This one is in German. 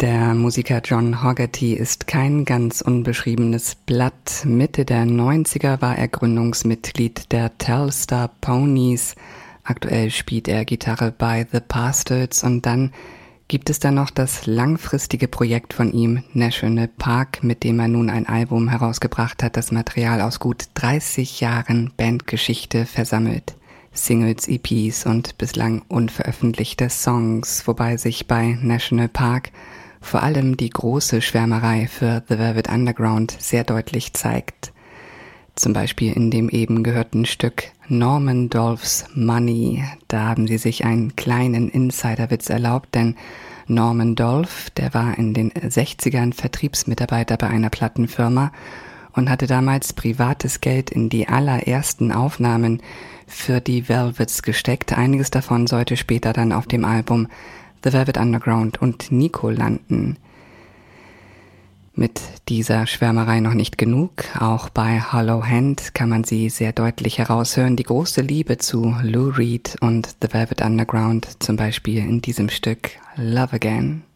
Der Musiker John Fogerty ist kein ganz unbeschriebenes Blatt. Mitte der 90er war er Gründungsmitglied der Telstar Ponies. Aktuell spielt er Gitarre bei The Bastards und dann gibt es da noch das langfristige Projekt von ihm, National Park, mit dem er nun ein Album herausgebracht hat, das Material aus gut 30 Jahren Bandgeschichte versammelt. Singles, EPs und bislang unveröffentlichte Songs, wobei sich bei National Park vor allem die große Schwärmerei für The Velvet Underground sehr deutlich zeigt. Zum Beispiel in dem eben gehörten Stück Norman Dolph's Money. Da haben sie sich einen kleinen Insiderwitz erlaubt, denn Norman Dolph, der war in den 60ern Vertriebsmitarbeiter bei einer Plattenfirma und hatte damals privates Geld in die allerersten Aufnahmen für die Velvets gesteckt. Einiges davon sollte später dann auf dem Album The Velvet Underground und Nico landen. Mit dieser Schwärmerei noch nicht genug. Auch bei Hollow Hand kann man sie sehr deutlich heraushören. Die große Liebe zu Lou Reed und The Velvet Underground, zum Beispiel in diesem Stück Love Again.